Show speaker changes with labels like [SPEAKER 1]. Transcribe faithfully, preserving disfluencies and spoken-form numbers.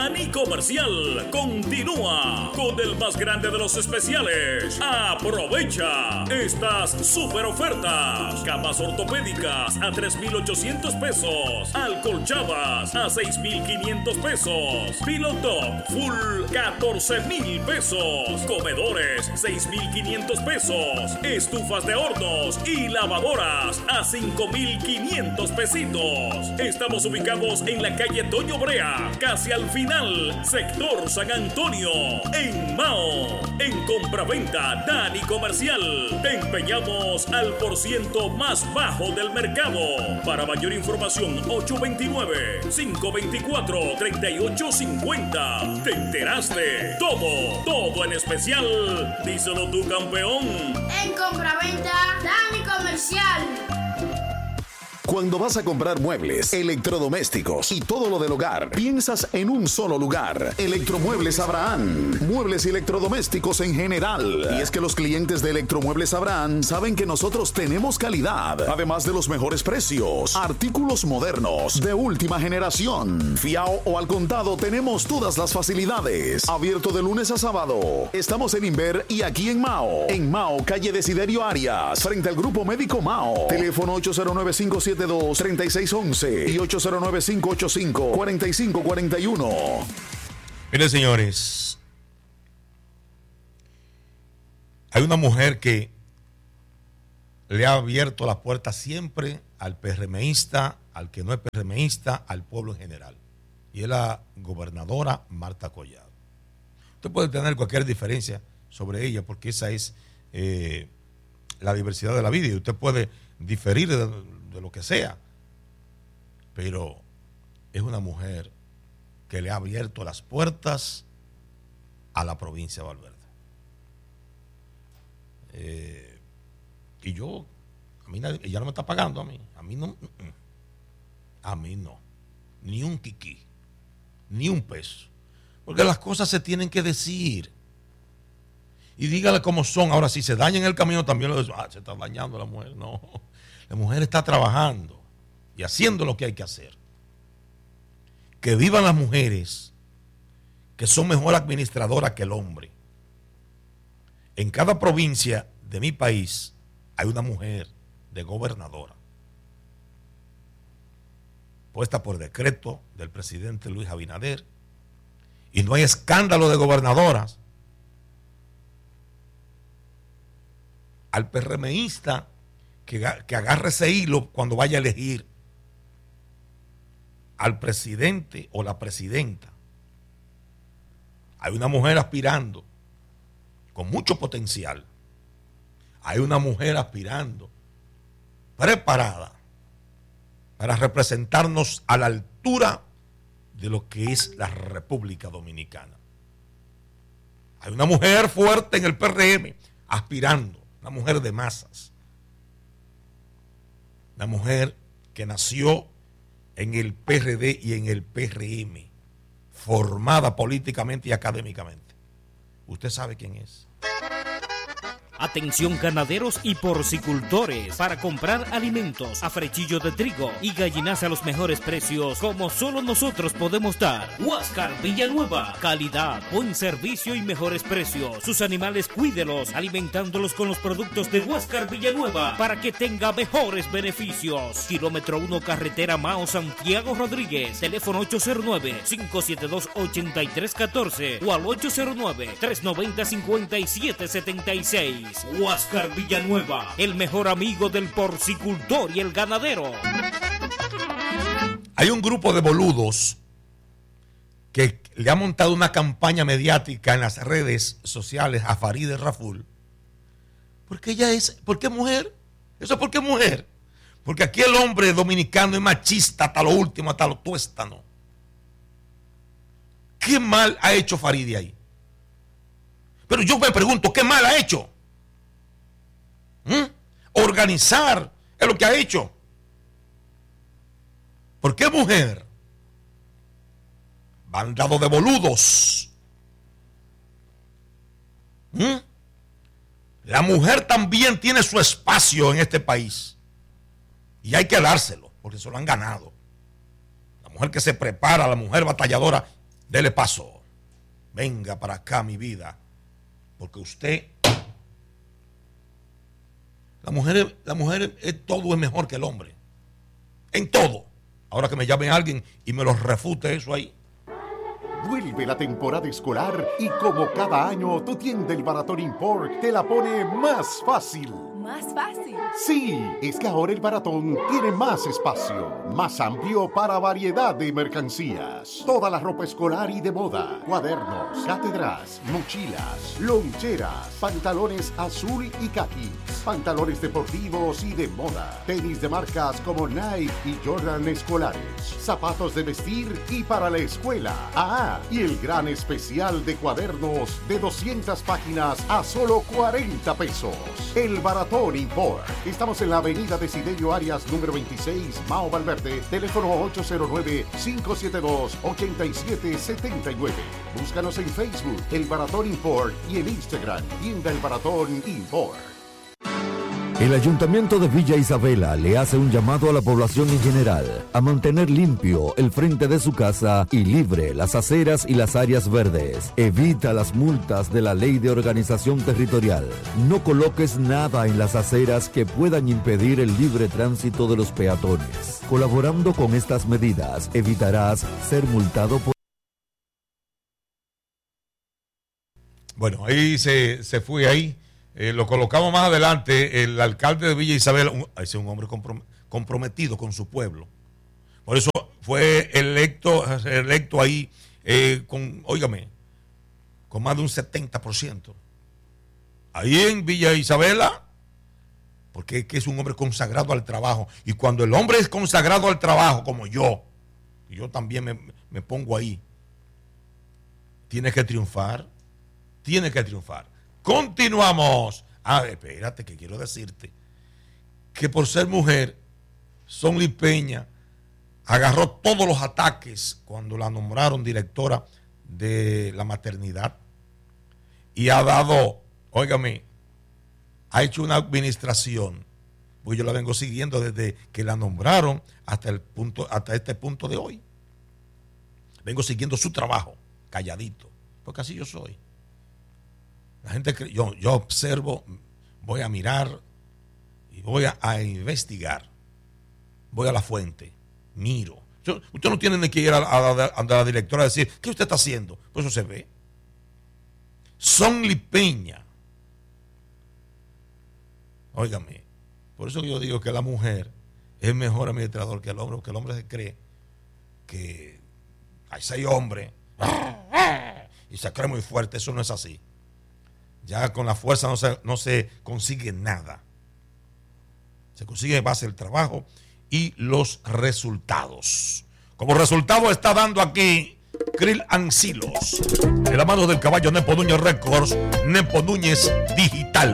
[SPEAKER 1] Dani Comercial continúa con el más grande de los especiales. Aprovecha estas super ofertas. Camas ortopédicas a tres mil ochocientos pesos. Alcolchavas a seis mil quinientos pesos. Pillow Top Full catorce mil pesos. Comedores seis mil quinientos pesos. Estufas de hornos y lavadoras a cinco mil quinientos pesitos. Estamos ubicados en la calle Toño Brea, casi al final, sector San Antonio, en Mao. En compraventa Dani Comercial, te empeñamos al por ciento más bajo del mercado. Para mayor información, ocho dos nueve, cinco dos cuatro, tres ocho cinco cero. ¿Te enteraste? Todo, todo en especial. Díselo tú, campeón.
[SPEAKER 2] En compraventa Dani Comercial.
[SPEAKER 3] Cuando vas a comprar muebles, electrodomésticos y todo lo del hogar, piensas en un solo lugar. Electromuebles Abraham. Muebles y electrodomésticos en general. Y es que los clientes de Electromuebles Abraham saben que nosotros tenemos calidad, además de los mejores precios. Artículos modernos, de última generación. Fiao o al contado, tenemos todas las facilidades. Abierto de lunes a sábado. Estamos en Inver y aquí en Mao. En Mao, calle Desiderio Arias, frente al Grupo Médico Mao. Teléfono ocho cero nueve, cinco siete dos, tres seis uno uno y ocho cero nueve, cinco ocho cinco, cuatro cinco cuatro uno.
[SPEAKER 4] Miren, señores, hay una mujer que le ha abierto la puerta siempre al PRMista, al que no es PRMista, al pueblo en general. Y es la gobernadora Marta Collado. Usted puede tener cualquier diferencia sobre ella, porque esa es eh, la diversidad de la vida, y usted puede diferir de, de lo que sea, pero es una mujer que le ha abierto las puertas a la provincia de Valverde. Eh, y yo, a mí nadie, ella no me está pagando a mí, a mí no, a mí no, ni un quiquí, ni un peso, porque las cosas se tienen que decir. Y dígale cómo son. Ahora, si se daña en el camino, también lo dicen, ah, se está dañando la mujer. No, la mujer está trabajando y haciendo lo que hay que hacer. Que vivan las mujeres que son mejor administradoras que el hombre. En cada provincia de mi país hay una mujer de gobernadora, puesta por decreto del presidente Luis Abinader, y no hay escándalo de gobernadoras. Al PRMista que, que agarre ese hilo cuando vaya a elegir al presidente o la presidenta. Hay una mujer aspirando con mucho potencial. Hay una mujer aspirando, preparada para representarnos a la altura de lo que es la República Dominicana. Hay una mujer fuerte en el P R M aspirando, una mujer de masas, una mujer que nació en el P R D y en el P R M, formada políticamente y académicamente. ¿Usted sabe quién es?
[SPEAKER 5] Atención ganaderos y porcicultores, para comprar alimentos a frechillo de trigo y gallinaza a los mejores precios como solo nosotros podemos dar. Huáscar Villanueva, calidad, buen servicio y mejores precios. Sus animales cuídelos alimentándolos con los productos de Huáscar Villanueva para que tenga mejores beneficios. Kilómetro uno, carretera Mao Santiago Rodríguez, teléfono ocho cero nueve, cinco siete dos, ocho tres uno cuatro o al ocho cero nueve, tres nueve cero, cinco siete siete seis. Huáscar Villanueva, el mejor amigo del porcicultor y el ganadero.
[SPEAKER 4] Hay un grupo de boludos que le ha montado una campaña mediática en las redes sociales a Farideh Raful, porque ella es, ¿por qué mujer? ¿Eso por qué mujer? Porque aquí el hombre dominicano es machista hasta lo último, hasta lo tuéstano. ¿Qué mal ha hecho Farideh ahí? Pero yo me pregunto, ¿qué mal ha hecho? ¿Mm? Organizar es lo que ha hecho. ¿Por qué mujer? Bandado de boludos. ¿Mm? La mujer también tiene su espacio en este país y hay que dárselo porque se lo han ganado. La mujer que se prepara, la mujer batalladora, Dele paso. Venga para acá, mi vida. Porque usted... La mujer, la mujer es, todo es mejor que el hombre. En todo. Ahora que me llame alguien y me lo refute eso ahí.
[SPEAKER 6] Vuelve la temporada escolar y como cada año, tu tienda El Baratón Import te la pone más fácil.
[SPEAKER 7] ¿Más fácil?
[SPEAKER 6] Sí, es que ahora El Baratón tiene más espacio, más amplio para variedad de mercancías. Toda la ropa escolar y de moda, cuadernos, cátedras, mochilas, loncheras, pantalones azul y caqui, pantalones deportivos y de moda, tenis de marcas como Nike y Jordan escolares, zapatos de vestir y para la escuela. Ah, y el gran especial de cuadernos de doscientas páginas a solo cuarenta pesos. El Baratón Import. Estamos en la avenida Desiderio Arias, número veintiséis, Mao Valverde, teléfono ocho cero nueve, cinco siete dos, ocho siete siete nueve. Búscanos en Facebook, El Baratón Import, y en Instagram, tienda El Baratón Import.
[SPEAKER 8] El Ayuntamiento de Villa Isabela le hace un llamado a la población en general a mantener limpio el frente de su casa y libre las aceras y las áreas verdes. Evita las multas de la Ley de Organización Territorial. No coloques nada en las aceras que puedan impedir el libre tránsito de los peatones. Colaborando con estas medidas, evitarás ser multado por...
[SPEAKER 4] Bueno, ahí se, se fue ahí. Eh, lo colocamos más adelante, el alcalde de Villa Isabel, un, ese es un hombre comprom- comprometido con su pueblo. Por eso fue electo, electo ahí eh, con, óigame, con más de un setenta por ciento. Ahí en Villa Isabela, porque es que es un hombre consagrado al trabajo. Y cuando el hombre es consagrado al trabajo, como yo, y yo también me, me pongo ahí, tiene que triunfar, tiene que triunfar. Continuamos. Ah, espérate, que quiero decirte que por ser mujer, Sonly Peña agarró todos los ataques cuando la nombraron directora de la maternidad y ha dado, óigame, ha hecho una administración, pues yo la vengo siguiendo desde que la nombraron hasta el punto, hasta este punto de hoy. Vengo siguiendo su trabajo, calladito, porque así yo soy. La gente cree, yo, yo observo, voy a mirar y voy a, a investigar. Voy a la fuente, miro. Yo, usted no tiene ni que ir a, a, a, a la directora a decir, ¿qué usted está haciendo? Pues eso se ve. Sonly Peña. Óigame, por eso yo digo que la mujer es mejor administrador que el hombre, porque el hombre se cree que hay seis hombres y se cree muy fuerte. Eso no es así. Ya con la fuerza no se, no se consigue nada. Se consigue en base al trabajo y los resultados. Como resultado está dando aquí Krill Ancilos, de la mano del caballo Nepo Núñez Records, Nepo Núñez Digital.